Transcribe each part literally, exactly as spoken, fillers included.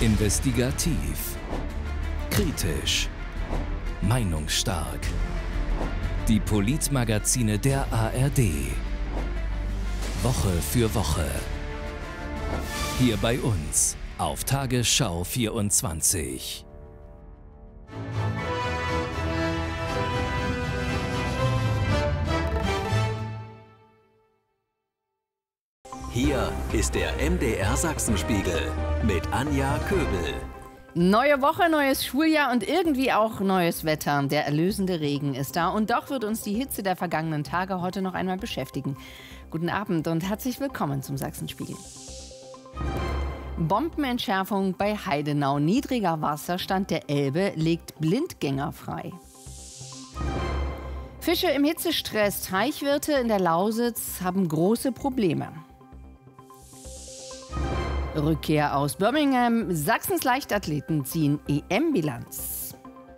Investigativ, kritisch, meinungsstark. Die Politmagazine der A R D. Woche für Woche. Hier bei uns auf Tagesschau vierundzwanzig. Hier ist der M D R Sachsenspiegel mit Anja Köbel. Neue Woche, neues Schuljahr und irgendwie auch neues Wetter. Der erlösende Regen ist da und doch wird uns die Hitze der vergangenen Tage heute noch einmal beschäftigen. Guten Abend und herzlich willkommen zum Sachsenspiegel. Bombenentschärfung bei Heidenau. Niedriger Wasserstand der Elbe legt Blindgänger frei. Fische im Hitzestress. Teichwirte in der Lausitz haben große Probleme. Rückkehr aus Birmingham. Sachsens Leichtathleten ziehen E M-Bilanz.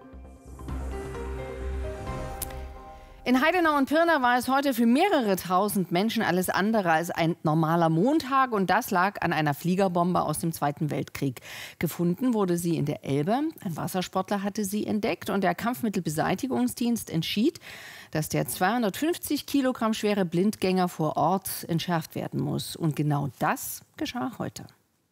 In Heidenau und Pirna war es heute für mehrere tausend Menschen alles andere als ein normaler Montag. Und das lag an einer Fliegerbombe aus dem Zweiten Weltkrieg. Gefunden wurde sie in der Elbe. Ein Wassersportler hatte sie entdeckt. Und der Kampfmittelbeseitigungsdienst entschied, dass der zweihundertfünfzig Kilogramm schwere Blindgänger vor Ort entschärft werden muss. Und genau das geschah heute.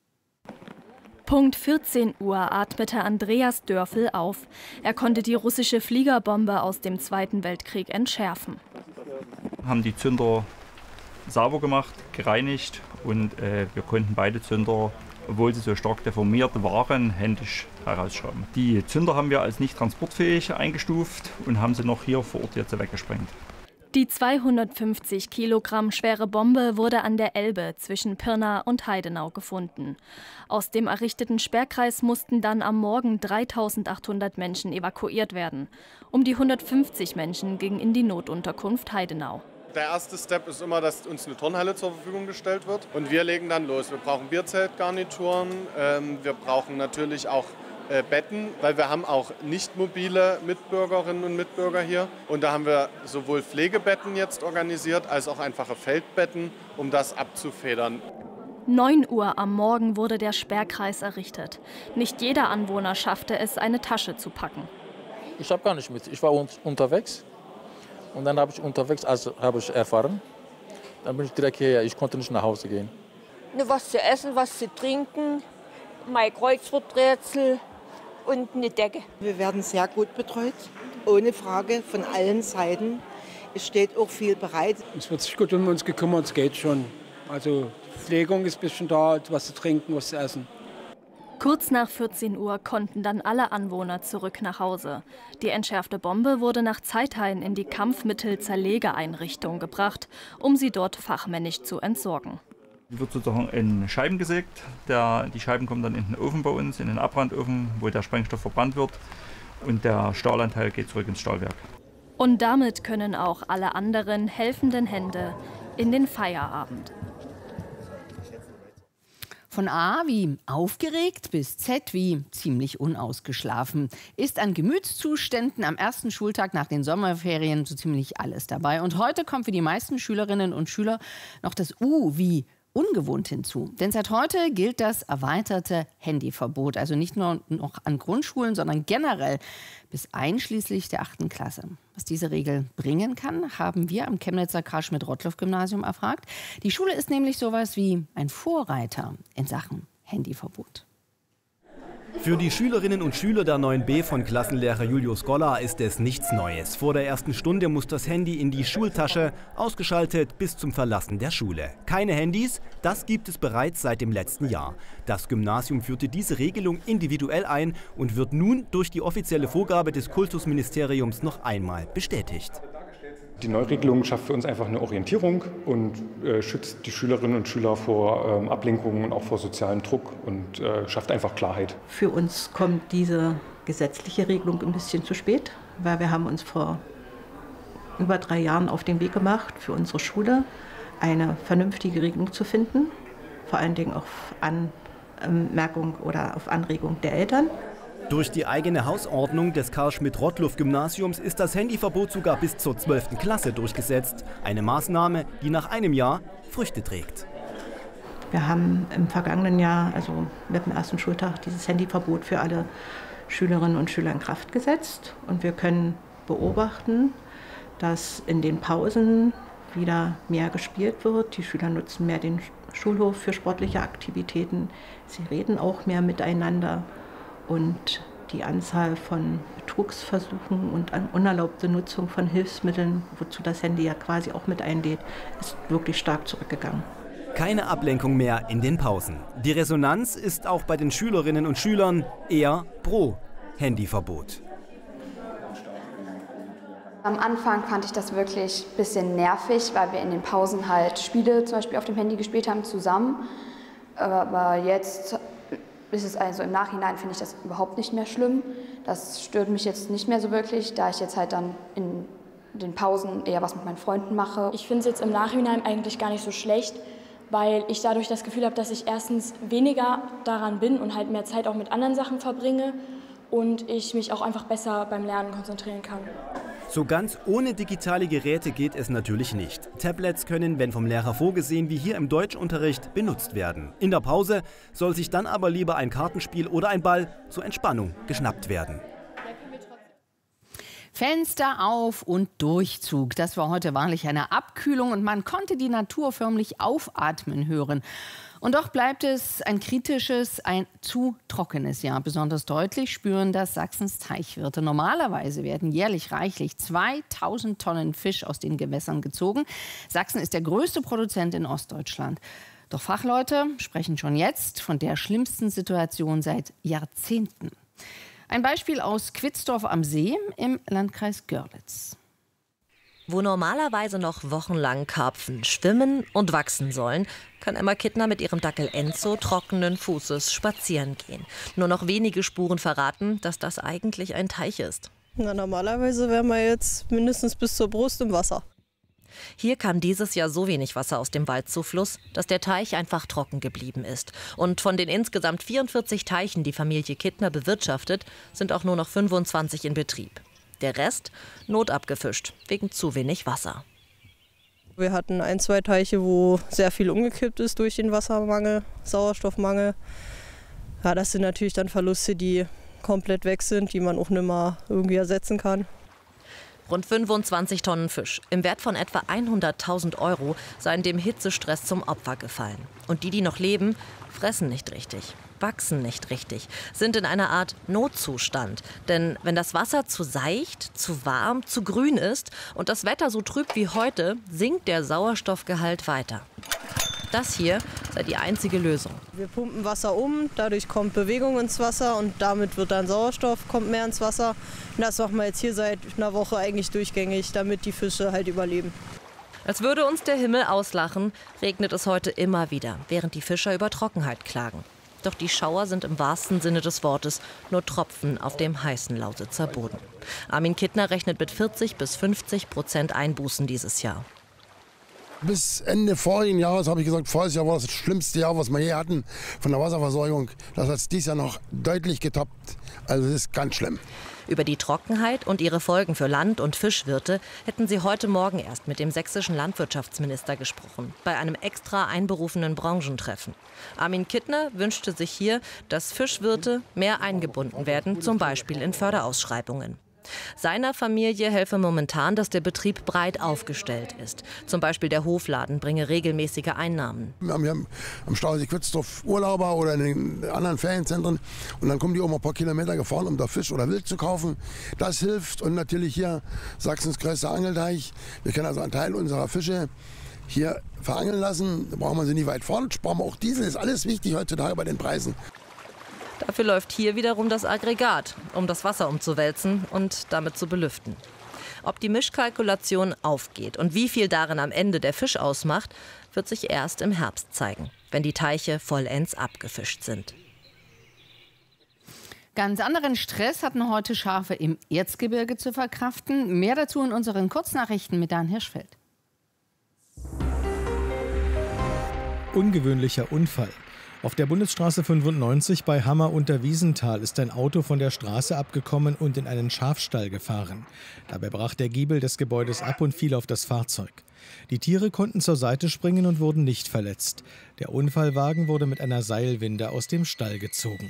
Punkt vierzehn Uhr atmete Andreas Dörfel auf. Er konnte die russische Fliegerbombe aus dem Zweiten Weltkrieg entschärfen. Haben die Zünder sauber gemacht, gereinigt und äh, wir konnten beide Zünder, obwohl sie so stark deformiert waren, händisch herausschrauben. Die Zünder haben wir als nicht transportfähig eingestuft und haben sie noch hier vor Ort jetzt weggesprengt. Die zweihundertfünfzig Kilogramm schwere Bombe wurde an der Elbe zwischen Pirna und Heidenau gefunden. Aus dem errichteten Sperrkreis mussten dann am Morgen dreitausendachthundert Menschen evakuiert werden. Um die hundertfünfzig Menschen gingen in die Notunterkunft Heidenau. Der erste Step ist immer, dass uns eine Turnhalle zur Verfügung gestellt wird. Und wir legen dann los. Wir brauchen Bierzeltgarnituren, ähm, wir brauchen natürlich auch äh, Betten, weil wir haben auch nicht mobile Mitbürgerinnen und Mitbürger hier. Und da haben wir sowohl Pflegebetten jetzt organisiert, als auch einfache Feldbetten, um das abzufedern. neun Uhr am Morgen wurde der Sperrkreis errichtet. Nicht jeder Anwohner schaffte es, eine Tasche zu packen. Ich habe gar nicht mit. Ich war un unterwegs. Und dann habe ich unterwegs, also habe ich erfahren, dann bin ich direkt hierher. Ich konnte nicht nach Hause gehen. Was zu essen, was zu trinken, mein Kreuzworträtsel und eine Decke. Wir werden sehr gut betreut, ohne Frage, von allen Seiten. Es steht auch viel bereit. Es wird sich gut um uns gekümmert, es geht schon. Also Pflegung ist ein bisschen da, was zu trinken, was zu essen. Kurz nach vierzehn Uhr konnten dann alle Anwohner zurück nach Hause. Die entschärfte Bombe wurde nach Zeithain in die Kampfmittel-Zerlegeeinrichtung gebracht, um sie dort fachmännisch zu entsorgen. Die wird sozusagen in Scheiben gesägt. Der, die Scheiben kommen dann in den Ofen bei uns, in den Abbrandofen, wo der Sprengstoff verbrannt wird. Und der Stahlanteil geht zurück ins Stahlwerk. Und damit können auch alle anderen helfenden Hände in den Feierabend. Von A wie aufgeregt bis Z wie ziemlich unausgeschlafen ist an Gemütszuständen am ersten Schultag nach den Sommerferien so ziemlich alles dabei. Und heute kommt für die meisten Schülerinnen und Schüler noch das U wie ungewohnt hinzu. Denn seit heute gilt das erweiterte Handyverbot. Also nicht nur noch an Grundschulen, sondern generell bis einschließlich der achten Klasse. Was diese Regel bringen kann, haben wir am Chemnitzer Karl-Schmidt-Rottluff-Gymnasium erfragt. Die Schule ist nämlich sowas wie ein Vorreiter in Sachen Handyverbot. Für die Schülerinnen und Schüler der neun B von Klassenlehrer Julius Goller ist es nichts Neues. Vor der ersten Stunde muss das Handy in die Schultasche, ausgeschaltet bis zum Verlassen der Schule. Keine Handys, das gibt es bereits seit dem letzten Jahr. Das Gymnasium führte diese Regelung individuell ein und wird nun durch die offizielle Vorgabe des Kultusministeriums noch einmal bestätigt. Die Neuregelung schafft für uns einfach eine Orientierung und äh, schützt die Schülerinnen und Schüler vor ähm, Ablenkungen und auch vor sozialem Druck und äh, schafft einfach Klarheit. Für uns kommt diese gesetzliche Regelung ein bisschen zu spät, weil wir haben uns vor über drei Jahren auf den Weg gemacht, für unsere Schule eine vernünftige Regelung zu finden, vor allen Dingen auf Anmerkung oder auf Anregung der Eltern. Durch die eigene Hausordnung des Karl-Schmidt-Rottluff-Gymnasiums ist das Handyverbot sogar bis zur zwölften Klasse durchgesetzt. Eine Maßnahme, die nach einem Jahr Früchte trägt. Wir haben im vergangenen Jahr, also mit dem ersten Schultag, dieses Handyverbot für alle Schülerinnen und Schüler in Kraft gesetzt. Und wir können beobachten, dass in den Pausen wieder mehr gespielt wird. Die Schüler nutzen mehr den Schulhof für sportliche Aktivitäten. Sie reden auch mehr miteinander. Und die Anzahl von Betrugsversuchen und an unerlaubte Nutzung von Hilfsmitteln, wozu das Handy ja quasi auch mit einlädt, ist wirklich stark zurückgegangen. Keine Ablenkung mehr in den Pausen. Die Resonanz ist auch bei den Schülerinnen und Schülern eher pro Handyverbot. Am Anfang fand ich das wirklich ein bisschen nervig, weil wir in den Pausen halt Spiele zum Beispiel auf dem Handy gespielt haben zusammen. Aber jetzt ist es also im Nachhinein, finde ich das überhaupt nicht mehr schlimm. Das stört mich jetzt nicht mehr so wirklich, da ich jetzt halt dann in den Pausen eher was mit meinen Freunden mache. Ich finde es jetzt im Nachhinein eigentlich gar nicht so schlecht, weil ich dadurch das Gefühl habe, dass ich erstens weniger daran bin und halt mehr Zeit auch mit anderen Sachen verbringe und ich mich auch einfach besser beim Lernen konzentrieren kann. So ganz ohne digitale Geräte geht es natürlich nicht. Tablets können, wenn vom Lehrer vorgesehen, wie hier im Deutschunterricht, benutzt werden. In der Pause soll sich dann aber lieber ein Kartenspiel oder ein Ball zur Entspannung geschnappt werden. Fenster auf und Durchzug. Das war heute wahrlich eine Abkühlung und man konnte die Natur förmlich aufatmen hören. Und doch bleibt es ein kritisches, ein zu trockenes Jahr. Besonders deutlich spüren das Sachsens Teichwirte. Normalerweise werden jährlich reichlich zweitausend Tonnen Fisch aus den Gewässern gezogen. Sachsen ist der größte Produzent in Ostdeutschland. Doch Fachleute sprechen schon jetzt von der schlimmsten Situation seit Jahrzehnten. Ein Beispiel aus Quitzdorf am See im Landkreis Görlitz. Wo normalerweise noch wochenlang Karpfen schwimmen und wachsen sollen, kann Emma Kittner mit ihrem Dackel Enzo trockenen Fußes spazieren gehen. Nur noch wenige Spuren verraten, dass das eigentlich ein Teich ist. Na, normalerweise wären wir jetzt mindestens bis zur Brust im Wasser. Hier kam dieses Jahr so wenig Wasser aus dem Waldzufluss, dass der Teich einfach trocken geblieben ist. Und von den insgesamt vierundvierzig Teichen, die Familie Kittner bewirtschaftet, sind auch nur noch fünfundzwanzig in Betrieb. Der Rest notabgefischt, wegen zu wenig Wasser. Wir hatten ein, zwei Teiche, wo sehr viel umgekippt ist durch den Wassermangel, Sauerstoffmangel. Ja, das sind natürlich dann Verluste, die komplett weg sind, die man auch nicht mehr irgendwie ersetzen kann. Rund fünfundzwanzig Tonnen Fisch im Wert von etwa hunderttausend Euro seien dem Hitzestress zum Opfer gefallen. Und die, die noch leben, fressen nicht richtig, wachsen nicht richtig, sind in einer Art Notzustand. Denn wenn das Wasser zu seicht, zu warm, zu grün ist und das Wetter so trüb wie heute, sinkt der Sauerstoffgehalt weiter. Das hier sei die einzige Lösung. Wir pumpen Wasser um, dadurch kommt Bewegung ins Wasser und damit wird dann Sauerstoff, kommt mehr ins Wasser. Und das machen wir jetzt hier seit einer Woche eigentlich durchgängig, damit die Fische halt überleben. Als würde uns der Himmel auslachen, regnet es heute immer wieder, während die Fischer über Trockenheit klagen. Doch die Schauer sind im wahrsten Sinne des Wortes nur Tropfen auf dem heißen Lausitzer Boden. Armin Kittner rechnet mit vierzig bis fünfzig Prozent Einbußen dieses Jahr. Bis Ende vorigen Jahres habe ich gesagt, voriges Jahr war das, das schlimmste Jahr, was wir je hatten von der Wasserversorgung. Das hat es dieses Jahr noch deutlich getoppt. Also das ist ganz schlimm. Über die Trockenheit und ihre Folgen für Land- und Fischwirte hätten sie heute Morgen erst mit dem sächsischen Landwirtschaftsminister gesprochen, bei einem extra einberufenen Branchentreffen. Armin Kittner wünschte sich hier, dass Fischwirte mehr eingebunden werden, zum Beispiel in Förderausschreibungen. Seiner Familie helfe momentan, dass der Betrieb breit aufgestellt ist. Zum Beispiel der Hofladen bringe regelmäßige Einnahmen. Wir haben hier am Stausee Quitzdorf Urlauber oder in den anderen Ferienzentren. Und dann kommen die auch mal ein paar Kilometer gefahren, um da Fisch oder Wild zu kaufen. Das hilft. Und natürlich hier Sachsens größter Angelteich. Wir können also einen Teil unserer Fische hier verangeln lassen. Da brauchen wir sie nicht weit fahren. Sparen wir auch Diesel. Das ist alles wichtig heutzutage bei den Preisen. Dafür läuft hier wiederum das Aggregat, um das Wasser umzuwälzen und damit zu belüften. Ob die Mischkalkulation aufgeht und wie viel darin am Ende der Fisch ausmacht, wird sich erst im Herbst zeigen, wenn die Teiche vollends abgefischt sind. Ganz anderen Stress hatten heute Schafe im Erzgebirge zu verkraften. Mehr dazu in unseren Kurznachrichten mit Dan Hirschfeld. Ungewöhnlicher Unfall. Auf der Bundesstraße fünfundneunzig bei Hammer unter Wiesenthal ist ein Auto von der Straße abgekommen und in einen Schafstall gefahren. Dabei brach der Giebel des Gebäudes ab und fiel auf das Fahrzeug. Die Tiere konnten zur Seite springen und wurden nicht verletzt. Der Unfallwagen wurde mit einer Seilwinde aus dem Stall gezogen.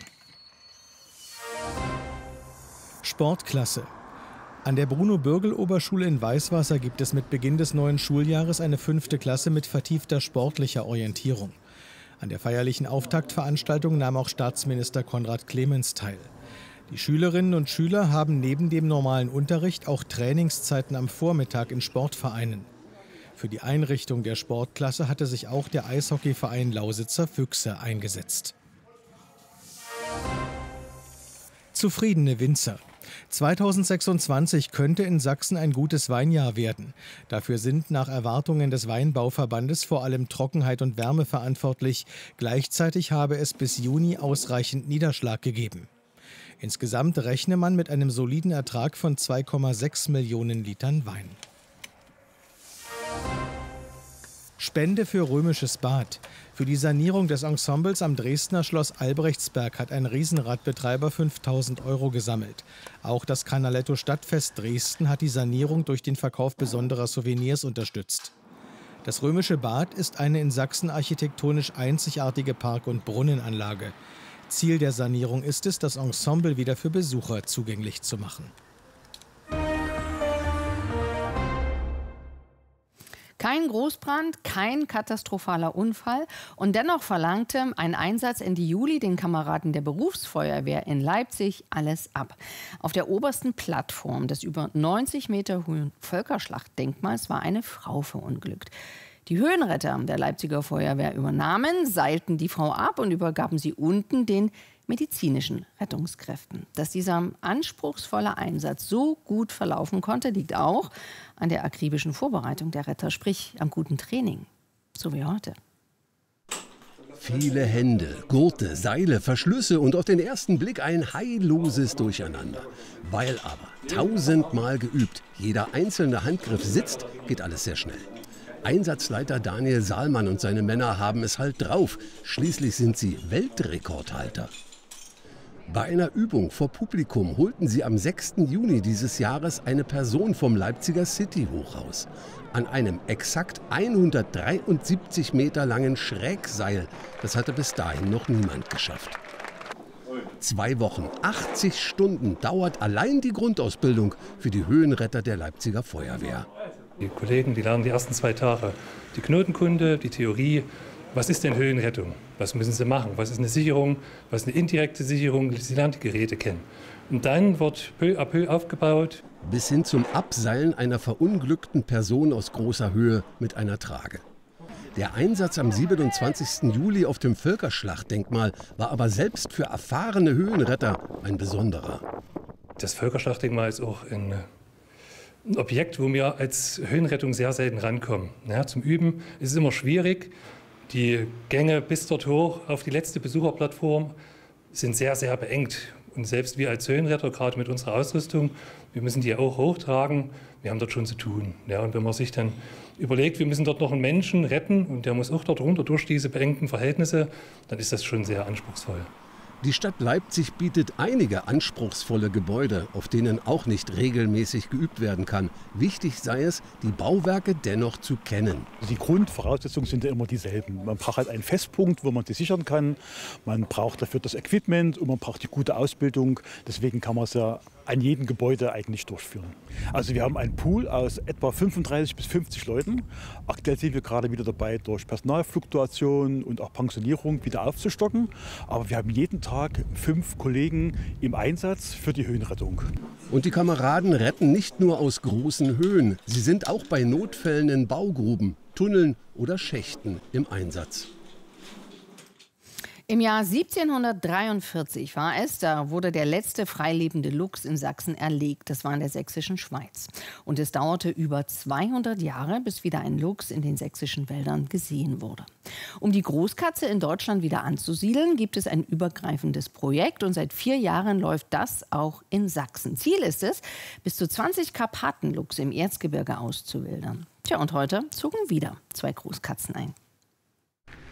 Sportklasse. An der Bruno-Bürgel-Oberschule in Weißwasser gibt es mit Beginn des neuen Schuljahres eine fünfte Klasse mit vertiefter sportlicher Orientierung. An der feierlichen Auftaktveranstaltung nahm auch Staatsminister Konrad Clemens teil. Die Schülerinnen und Schüler haben neben dem normalen Unterricht auch Trainingszeiten am Vormittag in Sportvereinen. Für die Einrichtung der Sportklasse hatte sich auch der Eishockeyverein Lausitzer Füchse eingesetzt. Zufriedene Winzer. zweitausendsechsundzwanzig könnte in Sachsen ein gutes Weinjahr werden. Dafür sind nach Erwartungen des Weinbauverbandes vor allem Trockenheit und Wärme verantwortlich. Gleichzeitig habe es bis Juni ausreichend Niederschlag gegeben. Insgesamt rechne man mit einem soliden Ertrag von zwei Komma sechs Millionen Litern Wein. Spende für Römisches Bad. Für die Sanierung des Ensembles am Dresdner Schloss Albrechtsberg hat ein Riesenradbetreiber fünftausend Euro gesammelt. Auch das Canaletto Stadtfest Dresden hat die Sanierung durch den Verkauf besonderer Souvenirs unterstützt. Das Römische Bad ist eine in Sachsen architektonisch einzigartige Park- und Brunnenanlage. Ziel der Sanierung ist es, das Ensemble wieder für Besucher zugänglich zu machen. Kein Großbrand, kein katastrophaler Unfall und dennoch verlangte ein Einsatz Ende Juli den Kameraden der Berufsfeuerwehr in Leipzig alles ab. Auf der obersten Plattform des über neunzig Meter hohen Völkerschlachtdenkmals war eine Frau verunglückt. Die Höhenretter der Leipziger Feuerwehr übernahmen, seilten die Frau ab und übergaben sie unten den medizinischen Rettungskräften. Dass dieser anspruchsvolle Einsatz so gut verlaufen konnte, liegt auch an der akribischen Vorbereitung der Retter, sprich am guten Training, so wie heute. Viele Hände, Gurte, Seile, Verschlüsse und auf den ersten Blick ein heilloses Durcheinander. Weil aber tausendmal geübt jeder einzelne Handgriff sitzt, geht alles sehr schnell. Einsatzleiter Daniel Saalmann und seine Männer haben es halt drauf. Schließlich sind sie Weltrekordhalter. Bei einer Übung vor Publikum holten sie am sechsten Juni dieses Jahres eine Person vom Leipziger City-Hochhaus. An einem exakt hundertdreiundsiebzig Meter langen Schrägseil. Das hatte bis dahin noch niemand geschafft. Zwei Wochen, achtzig Stunden dauert allein die Grundausbildung für die Höhenretter der Leipziger Feuerwehr. Die Kollegen, die lernen die ersten zwei Tage die Knotenkunde, die Theorie. Was ist denn Höhenrettung? Was müssen sie machen? Was ist eine Sicherung? Was ist eine indirekte Sicherung? Sie lernen die Geräte kennen. Und dann wird peu à peu aufgebaut. Bis hin zum Abseilen einer verunglückten Person aus großer Höhe mit einer Trage. Der Einsatz am siebenundzwanzigsten Juli auf dem Völkerschlachtdenkmal war aber selbst für erfahrene Höhenretter ein besonderer. Das Völkerschlachtdenkmal ist auch ein Ein Objekt, wo wir als Höhenrettung sehr selten rankommen. Ja, zum Üben ist es immer schwierig. Die Gänge bis dort hoch auf die letzte Besucherplattform sind sehr, sehr beengt. Und selbst wir als Höhenretter, gerade mit unserer Ausrüstung, wir müssen die ja auch hochtragen. Wir haben dort schon zu tun. Ja, und wenn man sich dann überlegt, wir müssen dort noch einen Menschen retten und der muss auch dort runter durch diese beengten Verhältnisse, dann ist das schon sehr anspruchsvoll. Die Stadt Leipzig bietet einige anspruchsvolle Gebäude, auf denen auch nicht regelmäßig geübt werden kann. Wichtig sei es, die Bauwerke dennoch zu kennen. Die Grundvoraussetzungen sind ja immer dieselben. Man braucht halt einen Festpunkt, wo man die sichern kann. Man braucht dafür das Equipment und man braucht die gute Ausbildung. Deswegen kann man es ja an jedem Gebäude eigentlich durchführen. Also wir haben einen Pool aus etwa fünfunddreißig bis fünfzig Leuten. Aktuell sind wir gerade wieder dabei, durch Personalfluktuation und auch Pensionierung wieder aufzustocken. Aber wir haben jeden Tag fünf Kollegen im Einsatz für die Höhenrettung. Und die Kameraden retten nicht nur aus großen Höhen. Sie sind auch bei Notfällen in Baugruben, Tunneln oder Schächten im Einsatz. Im Jahr siebzehnhundertdreiundvierzig war es, da wurde der letzte freilebende Luchs in Sachsen erlegt. Das war in der sächsischen Schweiz. Und es dauerte über zweihundert Jahre, bis wieder ein Luchs in den sächsischen Wäldern gesehen wurde. Um die Großkatze in Deutschland wieder anzusiedeln, gibt es ein übergreifendes Projekt. Und seit vier Jahren läuft das auch in Sachsen. Ziel ist es, bis zu zwanzig Karpatenluchse im Erzgebirge auszuwildern. Tja, und heute zogen wieder zwei Großkatzen ein.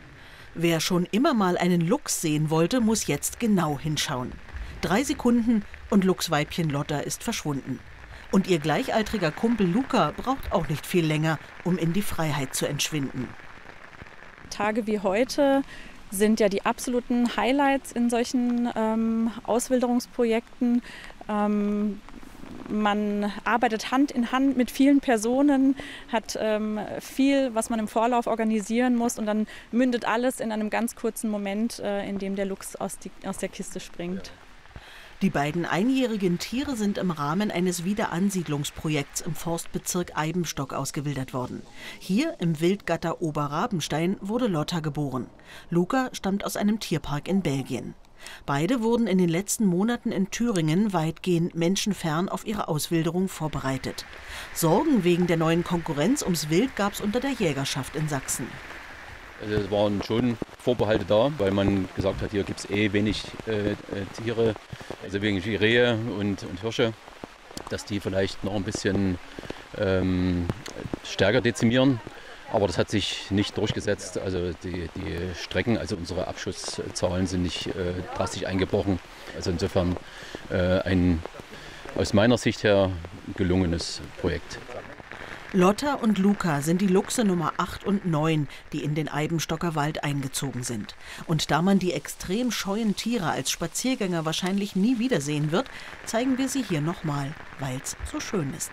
Wer schon immer mal einen Luchs sehen wollte, muss jetzt genau hinschauen. Drei Sekunden und Luchsweibchen Lotta ist verschwunden. Und ihr gleichaltriger Kumpel Luca braucht auch nicht viel länger, um in die Freiheit zu entschwinden. Tage wie heute sind ja die absoluten Highlights in solchen ähm, Auswilderungsprojekten. Ähm, man arbeitet Hand in Hand mit vielen Personen, hat ähm, viel, was man im Vorlauf organisieren muss, und dann mündet alles in einem ganz kurzen Moment, äh, in dem der Luchs aus, die, aus der Kiste springt. Die beiden einjährigen Tiere sind im Rahmen eines Wiederansiedlungsprojekts im Forstbezirk Eibenstock ausgewildert worden. Hier im Wildgatter Oberrabenstein wurde Lotta geboren. Luca stammt aus einem Tierpark in Belgien. Beide wurden in den letzten Monaten in Thüringen weitgehend menschenfern auf ihre Auswilderung vorbereitet. Sorgen wegen der neuen Konkurrenz ums Wild gab es unter der Jägerschaft in Sachsen. Also es waren schon Vorbehalte da, weil man gesagt hat, hier gibt es eh wenig äh, Tiere, also wenig Rehe und, und Hirsche, dass die vielleicht noch ein bisschen ähm, stärker dezimieren. Aber das hat sich nicht durchgesetzt. Also die, die Strecken, also unsere Abschusszahlen sind nicht äh, drastisch eingebrochen. Also insofern äh, ein aus meiner Sicht her gelungenes Projekt. Lotta und Luca sind die Luchse Nummer acht und neun, die in den Eibenstocker Wald eingezogen sind. Und da man die extrem scheuen Tiere als Spaziergänger wahrscheinlich nie wiedersehen wird, zeigen wir sie hier nochmal, weil es so schön ist.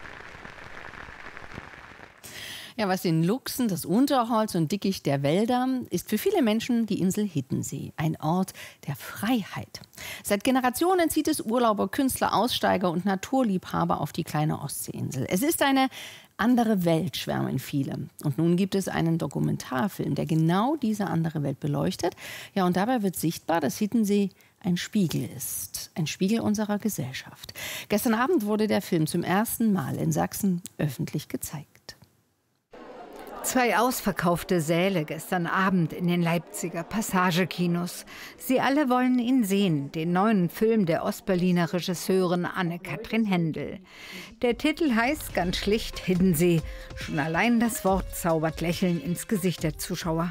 Ja, was den Luchsen, das Unterholz und Dickicht der Wälder, ist für viele Menschen die Insel Hiddensee, ein Ort der Freiheit. Seit Generationen zieht es Urlauber, Künstler, Aussteiger und Naturliebhaber auf die kleine Ostseeinsel. Es ist eine andere Welt, schwärmen viele. Und nun gibt es einen Dokumentarfilm, der genau diese andere Welt beleuchtet. Ja, und dabei wird sichtbar, dass Hiddensee ein Spiegel ist, ein Spiegel unserer Gesellschaft. Gestern Abend wurde der Film zum ersten Mal in Sachsen öffentlich gezeigt. Zwei ausverkaufte Säle gestern Abend in den Leipziger Passagekinos. Sie alle wollen ihn sehen, den neuen Film der Ostberliner Regisseurin Anne-Kathrin Hendel. Der Titel heißt ganz schlicht Hiddensee. Schon allein das Wort zaubert Lächeln ins Gesicht der Zuschauer.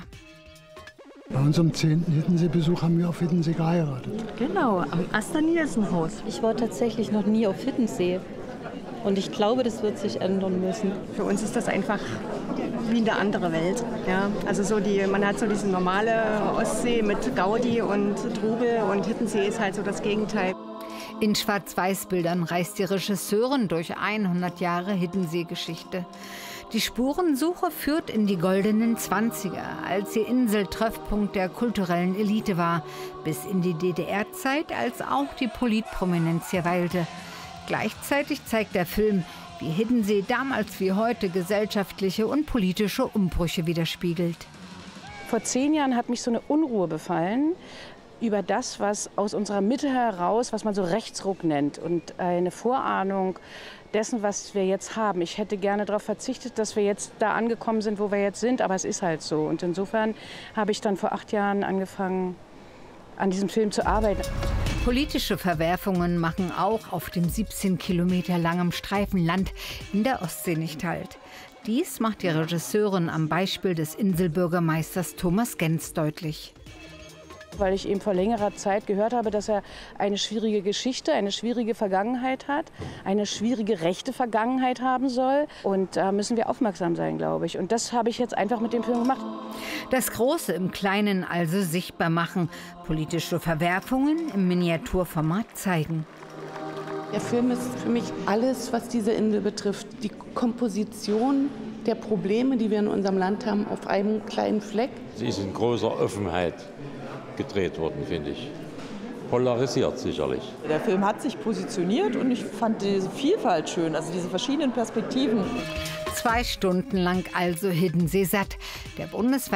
Bei unserem zehnten Hiddensee-Besuch haben wir auf Hiddensee geheiratet. Genau, am Asta-Nielsen-Haus. Ich war tatsächlich noch nie auf Hiddensee. Und ich glaube, das wird sich ändern müssen. Für uns ist das einfach wie eine andere Welt. Ja, also so die, man hat so diese normale Ostsee mit Gaudi und Trubel, und Hiddensee ist halt so das Gegenteil. In Schwarz-Weiß-Bildern reist die Regisseurin durch hundert Jahre Hiddensee-Geschichte. Die Spurensuche führt in die goldenen Zwanziger, als die Insel Treffpunkt der kulturellen Elite war, bis in die D D R-Zeit, als auch die Politprominenz hier weilte. Gleichzeitig zeigt der Film, wie Hiddensee damals wie heute gesellschaftliche und politische Umbrüche widerspiegelt. Vor zehn Jahren hat mich so eine Unruhe befallen über das, was aus unserer Mitte heraus, was man so Rechtsruck nennt, und eine Vorahnung dessen, was wir jetzt haben. Ich hätte gerne darauf verzichtet, dass wir jetzt da angekommen sind, wo wir jetzt sind, aber es ist halt so. Und insofern habe ich dann vor acht Jahren angefangen, an diesem Film zu arbeiten. Politische Verwerfungen machen auch auf dem siebzehn Kilometer langen Streifen Land in der Ostsee nicht halt. Dies macht die Regisseurin am Beispiel des Inselbürgermeisters Thomas Genz deutlich. Weil ich eben vor längerer Zeit gehört habe, dass er eine schwierige Geschichte, eine schwierige Vergangenheit hat, eine schwierige rechte Vergangenheit haben soll. Und da müssen wir aufmerksam sein, glaube ich. Und das habe ich jetzt einfach mit dem Film gemacht. Das Große im Kleinen also sichtbar machen, politische Verwerfungen im Miniaturformat zeigen. Der Film ist für mich alles, was diese Insel betrifft. Die Komposition der Probleme, die wir in unserem Land haben, auf einem kleinen Fleck. Sie ist in großer Offenheit gedreht worden, finde ich. Polarisiert sicherlich. Der Film hat sich positioniert und ich fand diese Vielfalt schön, also diese verschiedenen Perspektiven. Zwei Stunden lang also Hiddensee satt. Der bundesweite